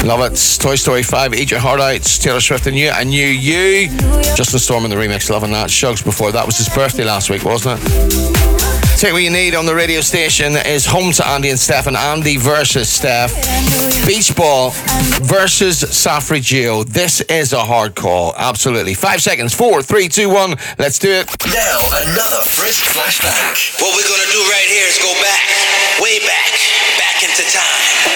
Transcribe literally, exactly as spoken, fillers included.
Love it. Toy Story five, Eat Your Heart Out. It's Taylor Swift and You. I Knew You. Justin Storm in the remix, loving that. Shugs before that was his birthday last week, wasn't it? Take What You Need on the radio station is home to Andy and Steph, and Andy versus Steph. Beach Ball versus Safri Geo. This is a hard call, absolutely. Five seconds, four, three, two, one. Let's do it. Now, another Frisk flashback. What we're gonna do right here is go back, way back, back into time.